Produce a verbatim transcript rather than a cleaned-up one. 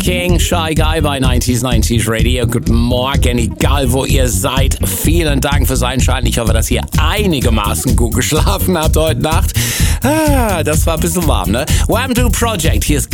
King, Shy Guy bei neunzig neunzig Radio. Guten Morgen, egal wo ihr seid. Vielen Dank fürs Einschalten. Ich hoffe, dass ihr einigermaßen gut geschlafen habt heute Nacht. Ah, das war ein bisschen warm, ne? Wham Do Project, hier ist